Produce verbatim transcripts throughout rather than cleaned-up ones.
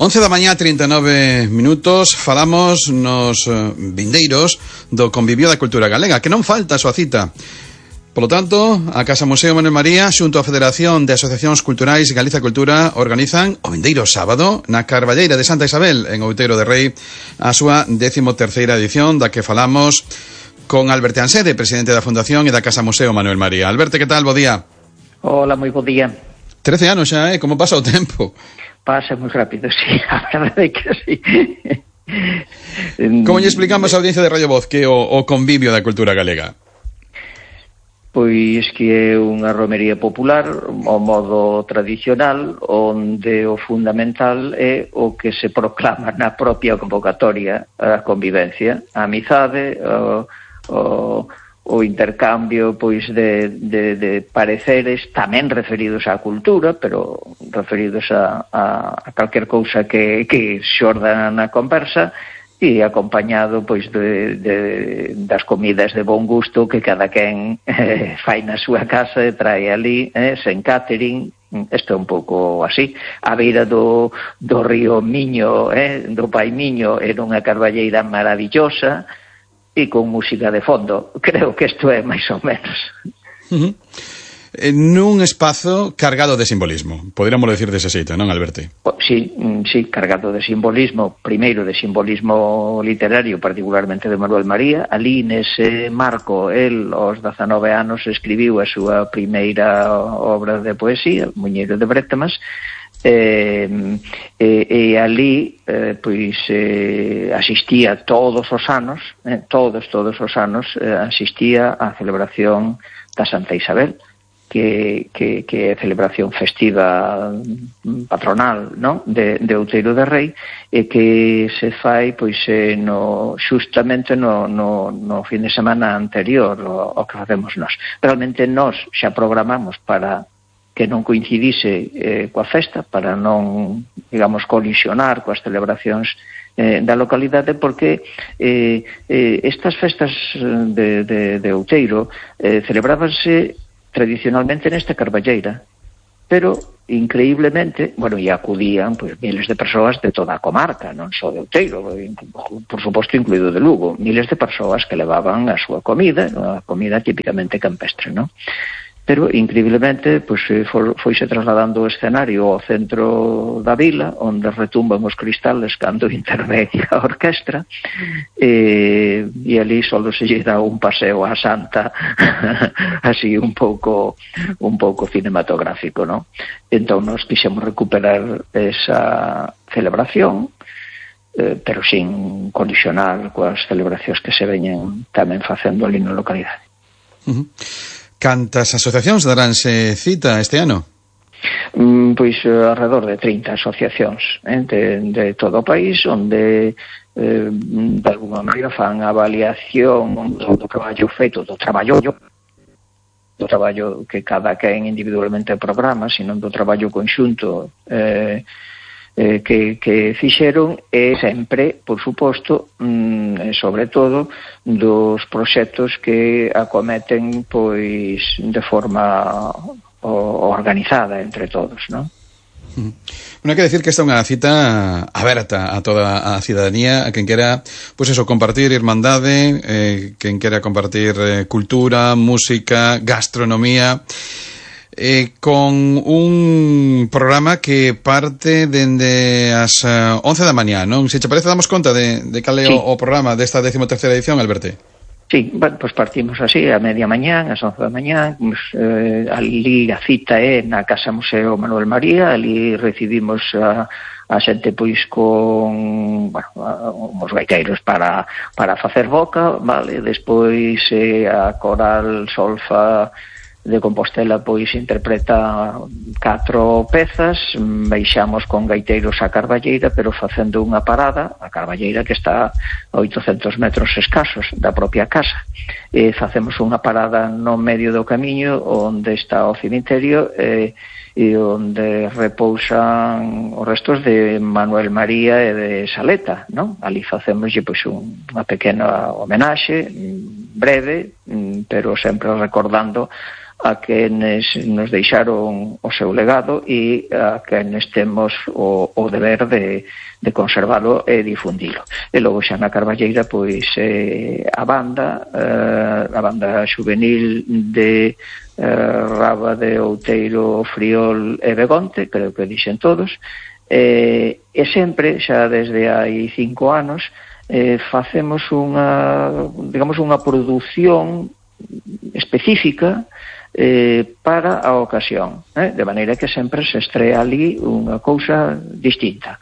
once da mañá, trinta e nove minutos, falamos nos uh, vindeiros do Convivio da Cultura Galega, que non falta a súa cita. Por lo tanto, a Casa Museo Manuel María, xunto á Federación de Asociacións Culturais Galiza Cultura, organizan o vindeiro sábado na Carballeira de Santa Isabel, en Outeiro de Rei, a súa décimo terceira edición, da que falamos con Alberto Ansede, presidente da Fundación e da Casa Museo Manuel María. Alberto, que tal? Bo día. Hola, moi bo día. Trece anos xa, eh? Como pasa o tempo? Pasa moi rápido, sí, a verdade é que sí. Como lle explicamos a audiencia de Radio Voz que o, o convivio da cultura galega? Pois que é unha romería popular, ao modo tradicional, onde o fundamental é o que se proclama na propia convocatoria, a convivencia, a amizade, o, o, o intercambio pois de, de, de pareceres tamén referidos á cultura, pero referidos a, a, a calquer cousa que, que xorda na conversa, e acompañado pois de, de, das comidas de bon gusto que cada quen eh, fai na súa casa e trae ali, eh, sen catering. Isto é un pouco así, a beira do, do río Miño, eh, do Pai Miño, era unha carballeira maravillosa e con música de fondo. Creo que isto é máis ou menos. Uh-huh. Nun espazo cargado de simbolismo, poderíamos decir dese xeito, non, Alberto? Sí, sí, cargado de simbolismo, primeiro de simbolismo literario, particularmente de Manuel María. Ali nese marco, el aos dezanove anos escribiu a súa primeira obra de poesía, Muñeiro de Brétemas, e, e, e ali eh, pois eh, asistía todos os anos, eh, todos, todos os anos eh, asistía á celebración da Santa Isabel, que, que, que é celebración festiva patronal, non? De, de Outeiro de Rei, e que se fai pois eh, no, xustamente no, no, no fin de semana anterior ao, ao que facemos nós. Realmente nós xa programamos para que non coincidise eh, coa festa, para non, digamos, colisionar coas celebracións eh, da localidade, porque eh, eh, estas festas de, de, de Outeiro eh, celebrábanse tradicionalmente nesta carballeira, pero increíblemente, bueno, e acudían pois miles de persoas de toda a comarca, non só de Outeiro, por suposto incluído de Lugo, miles de persoas que levaban a súa comida, a comida típicamente campestre, non? Pero, increíblemente, pois, for, foise trasladando o escenario ao centro da vila, onde retumban os cristales cando intervén a orquestra, e, e ali só se lle dá un paseo á Santa, así un pouco un pouco cinematográfico, non? Entón, nos quixemos recuperar esa celebración, eh, pero sin condicionar coas celebracións que se veñen tamén facendo ali na localidade. Uh-huh. Cantas asociacións daránse cita este ano? Mm, pois alrededor de trinta asociacións eh, de, de todo o país, onde eh, de alguma maneira fan avaliación do, do traballo feito, do traballo do traballo que cada quen individualmente programa, sino do traballo conxunto eh, eh, que, que fixeron, e sempre, por suposto, mm, sobre todo dos proxectos que acometen pois de forma o, organizada entre todos, non? Bueno, hai que decir que esta é unha cita aberta a toda a cidadanía, a quen quera, pois eso, compartir irmandade, eh, quen quera compartir eh, cultura, música, gastronomía, Eh, con un programa que parte dende as uh, once da mañá, non? Se che parece, damos conta de, de cal é sí. o, o programa desta décimo terceira edición, Alberto? Sí, bueno, pues partimos así, a media mañán, ás once da mañá, pues, eh, ali a cita é na Casa Museo Manuel María, ali recibimos a, a xente pois con, bueno, a, os gaiteiros para, para facer boca, vale, despois eh, a coral solfa de Compostela pois interpreta catro pezas, baixamos con gaiteiros a Carballeira, pero facendo unha parada, a Carballeira que está a oitocentos metros escasos da propia casa, e facemos unha parada no medio do camiño onde está o cemiterio e, e onde repousan os restos de Manuel María e de Saleta, non? Ali facemos pois un, unha pequena homenaxe breve, pero sempre recordando a quenes nos deixaron o seu legado e a quenes temos o, o deber de, de conservalo e difundilo. E logo xa na Carballeira, pois, eh, a banda, eh, a banda juvenil de eh, Raba de Outeiro, Friol e Begonte, creo que dixen todos, eh, e sempre, xa desde hai cinco anos, eh, facemos unha, digamos, unha produción específica eh, para a ocasión, eh? De maneira que sempre se estrea ali unha cousa distinta.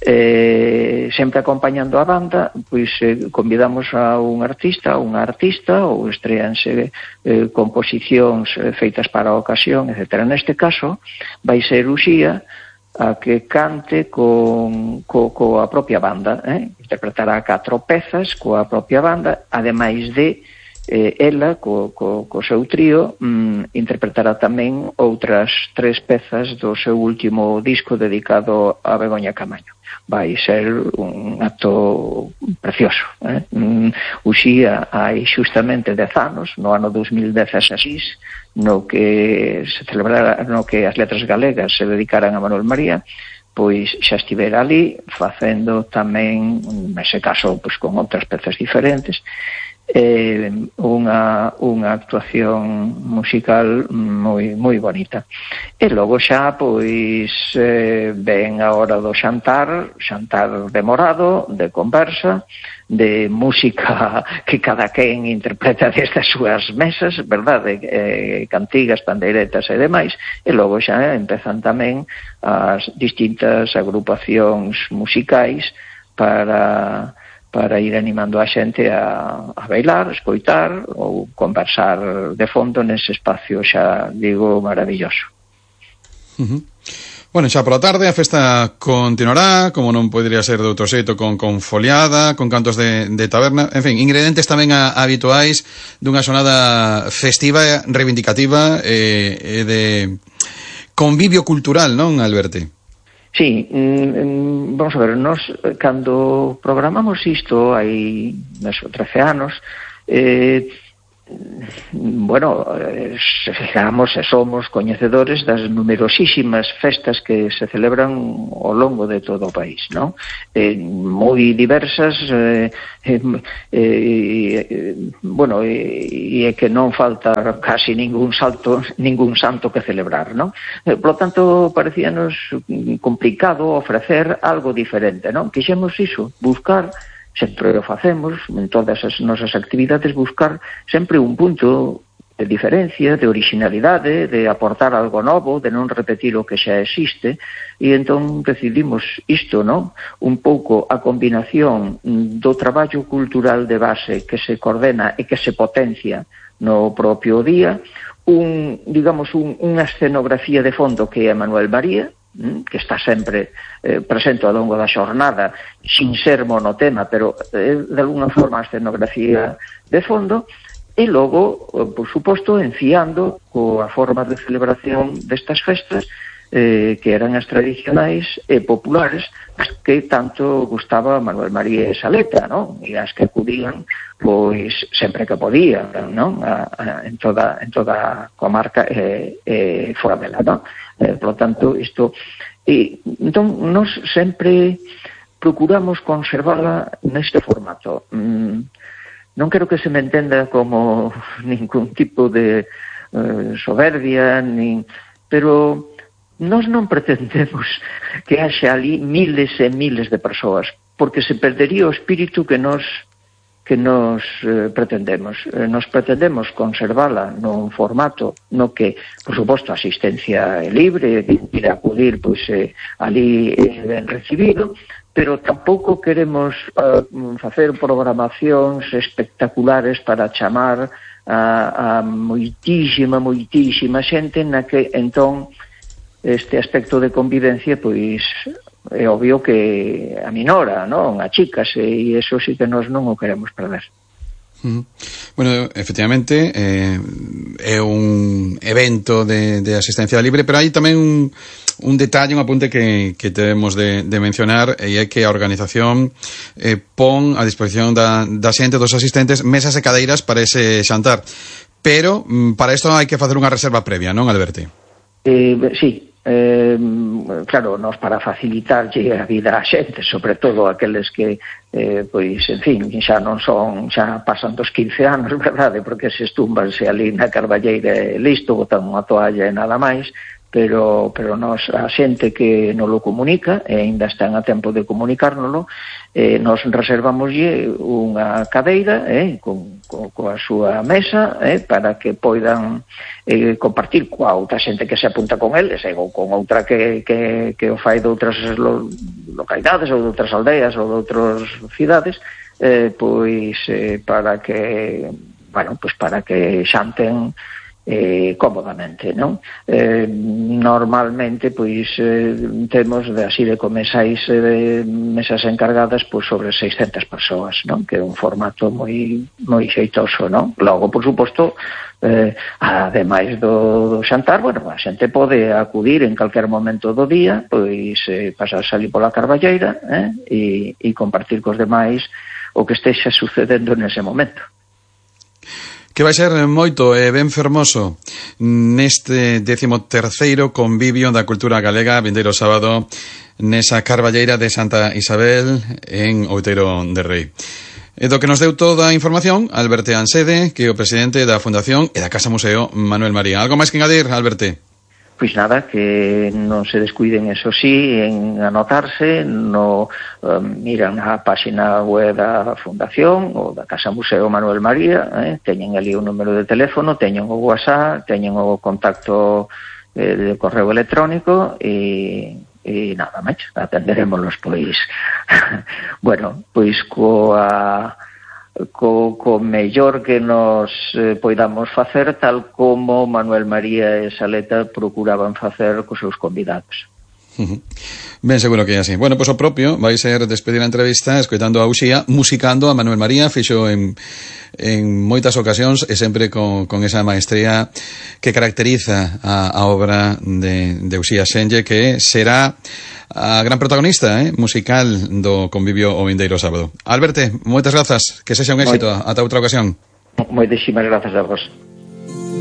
Eh, sempre acompañando a banda, pois eh, convidamos a un artista, a unha artista, ou estreanse eh, composicións eh, feitas para a ocasión, etcétera. Neste caso, vai ser Uxía a que cante con, co, coa propia banda, eh? Interpretará catro pezas coa propia banda, ademais de eh, ela, co, co, co seu trío, mm, interpretará tamén outras tres pezas do seu último disco dedicado a Begoña Camaño. Vai ser un acto precioso, eh? Mm, Uxía hai xustamente dez anos, no ano dos mil dezasseis, no que se celebrara, no que as letras galegas se dedicaran a Manuel María, pois xa estivera ali facendo tamén, nese caso, pois con outras pezas diferentes, eh, unha, unha actuación musical moi moi bonita. E logo xa, pois, eh, ven a hora do xantar, xantar demorado, de conversa, de música que cada quen interpreta desde as súas mesas, verdade, eh, cantigas, pandeiretas e demais, e logo xa empezan tamén as distintas agrupacións musicais para para ir animando a xente a, a bailar, escoitar ou conversar de fondo nese espacio, xa digo, maravilloso. Uh-huh. Bueno, xa pola tarde a festa continuará, como non podería ser de outro xeito, con, con foliada, con cantos de, de taberna, en fin, ingredientes tamén a, habituais dunha xornada festiva, reivindicativa e, e de convivio cultural, non, Alberti? Sí, mm, vamos a ver, nos cando programamos isto hai meso, trece anos, eh, bueno, digamos, e somos coñecedores das numerosísimas festas que se celebran ao longo de todo o país, non? Eh, moi diversas, eh, eh, eh, bueno, e eh, que non falta casi ningún salto, ningún santo que celebrar, non? Eh, por lo tanto, parecíanos complicado ofrecer algo diferente, non? Quixemos iso, buscar, sempre o facemos, en todas as nosas actividades, buscar sempre un punto de diferencia, de originalidade, de aportar algo novo, de non repetir o que xa existe, e entón decidimos isto, non? Un pouco a combinación do traballo cultural de base que se coordena e que se potencia no propio día, un, digamos, un, unha escenografía de fondo que é Manuel María, que está sempre eh, presente ao longo da xornada, sin ser monotema, pero eh, de alguna forma a escenografía de fondo, e logo, por suposto, enciando coa forma de celebración destas festas, eh, que eran as tradicionais e populares, as que tanto gustaba Manuel María e Saleta, non? E as que acudían, pois, sempre que podían, non? A, a, en toda en toda a comarca e, e fora dela, non? Eh, por lo tanto, isto... E, entón, nos sempre procuramos conservala neste formato. Mm, non quero que se me entenda como ningún tipo de eh, soberbia, nin, pero nós non pretendemos que haxa ali miles e miles de persoas, porque se perdería o espírito que nos que nos eh, pretendemos. Eh, nos pretendemos conservala nun formato no que, por suposto, a asistencia é libre, ir a acudir, pois, eh, ali é ben recibido, pero tampouco queremos uh, facer programacións espectaculares para chamar a, a moitísima, moitísima xente na que, entón, este aspecto de convivencia, pois, é obvio que aminora, non? Achícase, e iso sí que nós non o queremos perder. Uh-huh. Bueno, efectivamente eh, é un evento de, de asistencia libre, pero hai tamén un, un detalle, un apunte que, que temos de, de mencionar, e é que a organización eh, pon a disposición da, da xente, dos asistentes, mesas e cadeiras para ese xantar. pero para isto hai que facer unha reserva previa, non, Alberti? Eh, sí. Eh, claro, nos para facilitarlle a vida a xente, sobre todo aqueles que eh, pois, en fin, xa non son, xa pasan dos quince anos, verdade, porque se estúmbanse ali na carballeira e listo, botan unha toalla e nada máis, pero pero nos, a xente que nos lo comunica, e ainda están a tempo de comunicárnoslo, eh, nos reservamoslle unha cadeira eh, con, con, coa súa mesa eh, para que poidan eh, compartir coa outra xente que se apunta con eles, eh, ou con outra que, que, que o fai de outras lo, localidades ou de outras aldeas ou de outras cidades, eh, pois eh, para que, bueno, pois para que xanten Eh, cómodamente, non? Eh, normalmente, pois, eh, temos de así de comensais eh, de mesas encargadas pois sobre seiscentas persoas, non? Que é un formato moi moi xeitoso, non? Logo, por suposto, eh, ademais do, do xantar, bueno, a xente pode acudir en calquer momento do día, pois, eh, pasar salir pola carballeira, eh, e, e compartir cos demais o que estexa sucedendo nese momento. Que vai ser moito e ben fermoso neste décimo terceiro convivio da cultura galega vindeiro sábado nesa carballeira de Santa Isabel en Outeiro de Rei. E do que nos deu toda a información, Alberte Ansede, que é o presidente da Fundación e da Casa Museo Manuel María. Algo máis que engadir, Alberte? Pois nada, que non se descuiden, eso sí, en anotarse, no um, miran na página web da Fundación ou da Casa Museo Manuel María, eh, teñen ali un número de teléfono, teñen o WhatsApp, teñen o contacto eh, de correo electrónico e, e nada máis, atenderémolos, pois. Bueno, pois coa... Co, co mellor que nos eh, poidamos facer, tal como Manuel María e Saleta procuraban facer cos seus convidados. Uh-huh. Ben seguro que é así. Bueno, pois pues o propio vai ser despedir a entrevista escoitando a Uxía, musicando a Manuel María, fixo en, en moitas ocasións e sempre con, con esa maestría que caracteriza a, a obra de, de Uxía Senlle, que será a gran protagonista eh, musical do convivio o vindeiro sábado. Alberte, moitas grazas, que sexa un éxito. Ata outra ocasión. Moitísimas grazas a vos.